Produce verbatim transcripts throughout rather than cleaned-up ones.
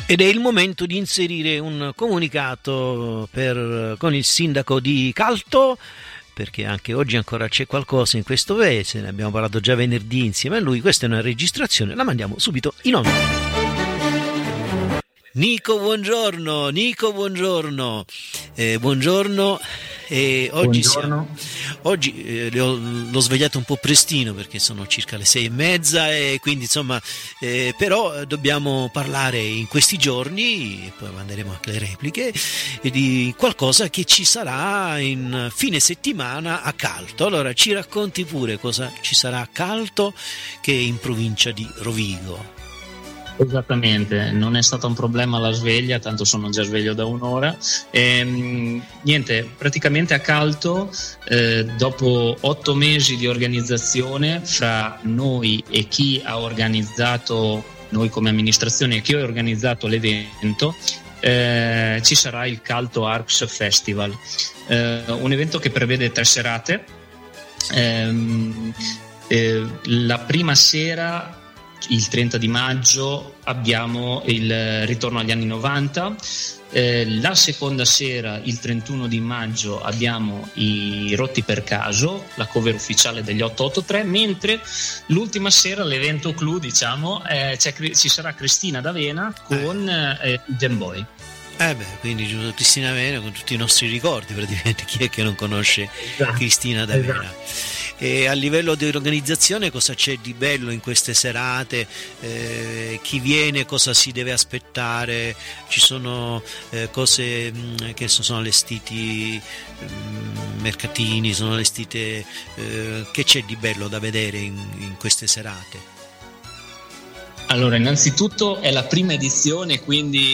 Ed è il momento di inserire un comunicato per, con il sindaco di Calto, perché anche oggi ancora c'è qualcosa in questo paese, ne abbiamo parlato già venerdì insieme a lui. Questa è una registrazione, la mandiamo subito in onda. Nico, buongiorno, Nico, buongiorno, eh, buongiorno. E oggi, Buongiorno. siamo, oggi eh, l'ho, l'ho svegliato un po' prestino perché sono circa le sei e mezza e quindi insomma eh, però dobbiamo parlare in questi giorni, e poi manderemo anche le repliche, di qualcosa che ci sarà in fine settimana a Calto. Allora ci racconti pure cosa ci sarà a Calto, che è in provincia di Rovigo. Esattamente, non è stato un problema la sveglia, tanto sono già sveglio da un'ora. E, niente, praticamente a Calto, eh, dopo otto mesi di organizzazione fra noi e chi ha organizzato, noi come amministrazione e chi ha organizzato l'evento, eh, ci sarà il Calto Arts Festival, eh, un evento che prevede tre serate. Ehm, eh, la prima sera, il trenta di maggio, abbiamo il ritorno agli anni novanta, eh, la seconda sera, il trentuno di maggio, abbiamo i Rotti per Caso, la cover ufficiale degli otto otto tre, mentre l'ultima sera, l'evento clou, diciamo, eh, c'è, ci sarà Cristina D'Avena con eh, Gen Boy. Eh beh, quindi Cristina D'Avena con tutti i nostri ricordi, praticamente. Chi è che non conosce esatto. Cristina D'Avena? Esatto. E a livello di organizzazione cosa c'è di bello in queste serate? Eh, chi viene cosa si deve aspettare? Ci sono eh, cose mh, che sono allestiti, mh, mercatini, sono allestite, eh, che c'è di bello da vedere in, in queste serate? Allora, innanzitutto è la prima edizione, quindi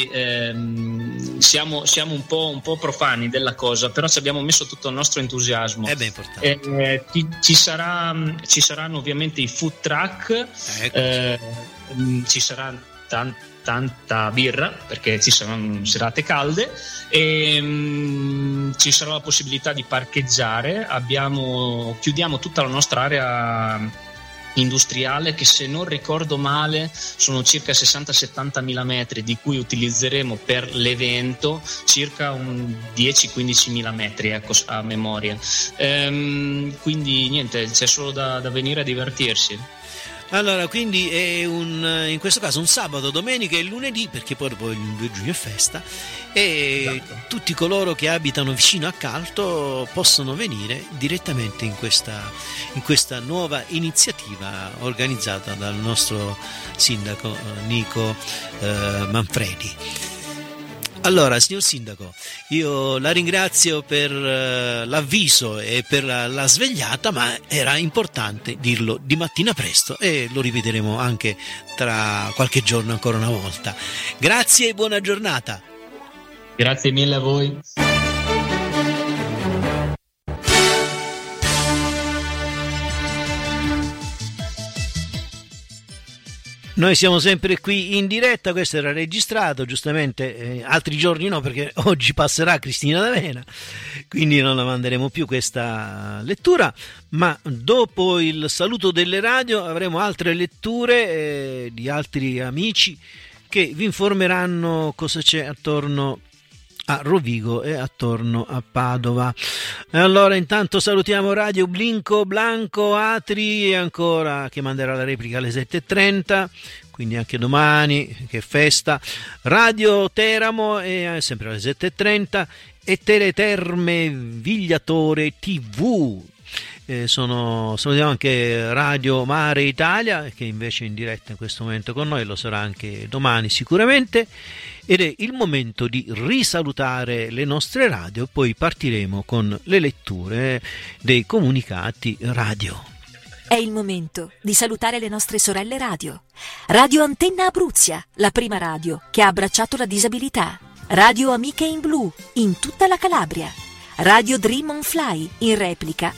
ehm, siamo, siamo un po', un po' profani della cosa, però ci abbiamo messo tutto il nostro entusiasmo. È ben importante. Eh, ci, ci, sarà, ci saranno ovviamente i food truck, ecco. eh, ci sarà tan, tanta birra perché ci saranno serate calde e um, ci sarà la possibilità di parcheggiare. Abbiamo, chiudiamo tutta la nostra area industriale, che se non ricordo male sono circa sessanta settanta mila metri, di cui utilizzeremo per l'evento circa un dieci quindici mila metri, ecco, a memoria. Ehm, quindi niente, c'è solo da, da venire a divertirsi. Allora, quindi è un, in questo caso un sabato, domenica e lunedì, perché poi dopo il due giugno è festa, e esatto. Tutti coloro che abitano vicino a Calto possono venire direttamente in questa, in questa nuova iniziativa organizzata dal nostro sindaco Nico eh, Manfredi. Allora, signor Sindaco, io la ringrazio per uh, l'avviso e per la, la svegliata, ma era importante dirlo di mattina presto e lo ripeteremo anche tra qualche giorno ancora una volta. Grazie e buona giornata. Grazie mille a voi. Noi siamo sempre qui in diretta, questo era registrato, giustamente eh, altri giorni no, perché oggi passerà Cristina D'Avena, quindi non la manderemo più questa lettura, ma dopo il saluto delle radio avremo altre letture eh, di altri amici che vi informeranno cosa c'è attorno a Rovigo e attorno a Padova. E allora intanto salutiamo Radio Blinco Blanco Atri, e ancora, che manderà la replica alle sette e trenta, quindi anche domani, che festa. Radio Teramo è sempre alle sette e trenta, e Teleterme Vigliatore tivù. Eh, sono, salutiamo anche Radio Mare Italia, che invece è in diretta in questo momento con noi, lo sarà anche domani sicuramente. Ed è il momento di risalutare le nostre radio, poi partiremo con le letture dei comunicati radio. È il momento di salutare le nostre sorelle radio. Radio Antenna Abruzia, la prima radio che ha abbracciato la disabilità. Radio Amiche in Blu, in tutta la Calabria. Radio Dream on Fly, in replica